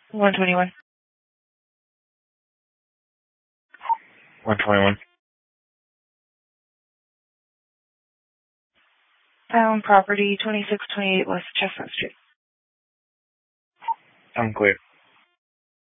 121. 121. Town property, 2628 West Chestnut Street. I'm clear.